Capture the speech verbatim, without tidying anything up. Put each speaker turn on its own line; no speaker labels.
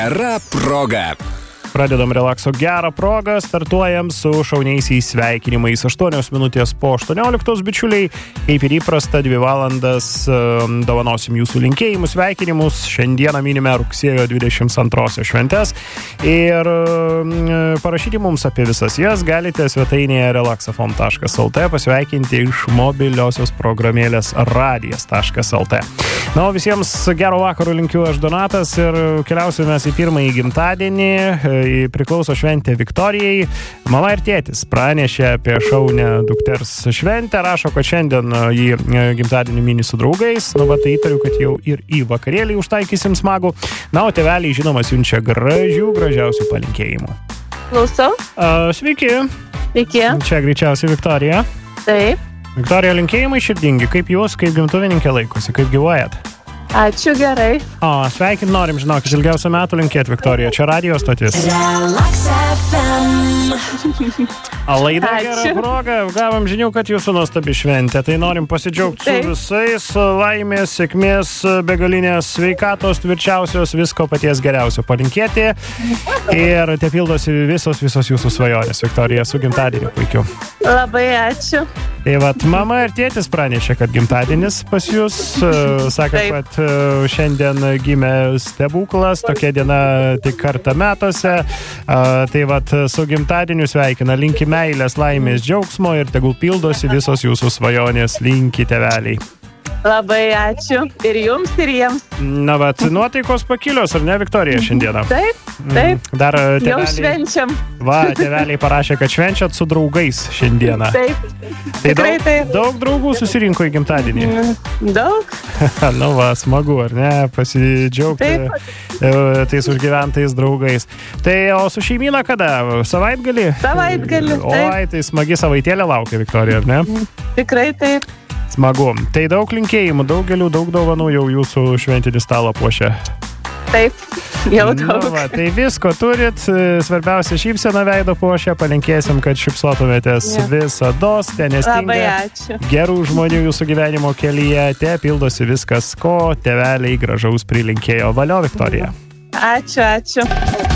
Gera proga.
Pradedam relakso gerą progą, startuojam su šauniaisiais sveikinimais. aštuonios minutės po aštuonioliktos, bičiuliai. Kaip ir įprasta, dvi valandas um, dovanosim jūsų linkėjimus, sveikinimus. Šiandieną minime rugsėjo dvidešimt antrosios šventes. Ir um, parašyti mums apie visas jas galite svetainėje relaxafon taškas lt pasveikinti iš mobiliosios programėlės radijas taškas lt. Na, o visiems gero vakaro linkiu aš Donatas ir keliausime mes į pirmąjį gimtadienį. Priklauso šventė Viktorijai. Mama ir tėtis pranešė apie šaunę dukters šventę, rašo, kad šiandien jį gimtadienį mini su draugais. Nu, va, tai įtariu, kad jau ir į vakarėlį užtaikysim smagų. Na, o tėveliai, žinoma, siunčia gražių, gražiausių palinkėjimų.
Klausau.
Uh, sveiki.
Sveiki.
Čia greičiausiai Viktorija.
Taip.
Viktorija, linkėjimai širdingi. Kaip jūs, kaip gimtuvininkė laikosi, kaip gyvuojat?
Ačiū, gerai.
O, sveikint norim, žinokit, ilgiausių metų linkėt, Viktorija. Čia radio stotis.
Relax F M.
Laida
Ačiū.
Gera proga. Gavom žinių, kad jūsų nuostabi šventė. Tai norim pasidžiaugti su
Taip.
visais. Laimės, sėkmės, begalinės sveikatos, tvirčiausios, visko paties geriausio palinkėti. Ir te pildosi visos, visos jūsų svajonės, Viktorija, su gimtadieniu puikiu.
Labai ačiū.
Tai vat, mama ir tėtis pranešė, kad gimtadienis pas jūs. Sako,
Taip.
kad e, šiandien gimė stebuklas, tokia diena tik kartą metuose. A, tai vat, su gimtadieniu sveikina, linki meilės, laimės, džiaugsmo ir tegul pildosi visos jūsų svajonės, linki tėveliai.
Labai ačiū. Ir jums, ir jiems.
Na, vat, nuotaikos pakilios, ar ne, Viktorija, šiandieną?
Taip, taip.
Dar e,
Jau
tėveliai,
švenčiam.
va, tėveliai parašė, kad švenčiat su draugais šiandieną.
Taip.
Tai
Tikrai
daug,
taip.
daug draugų susirinko į gimtadienį.
Daug.
Nu va, smagu, ar ne, pasidžiaugti e, tais užgyventais draugais. Tai o su šeimyna kada? Savaitgalį?
Savaitgalį, taip.
Oi, tai smagi savaitėlė laukia, Viktorija, ar ne?
Tikrai taip.
Smagu. Tai daug linkėjimų, daugelių, daug dovanų jau jūsų šventinį stalą puošia.
Taip. Jau
Nu,
daug.
va, tai visko turit, svarbiausia šypsena veido puošia, palinkėsim, kad šypsotumėtės
Ja.
visados, ten
Labai
nestinga
ačiū.
gerų žmonių jūsų gyvenimo kelyje, te pildosi viskas, ko tėveliai gražaus prilinkėjo. Valio, Viktorija.
Ačiū, ačiū.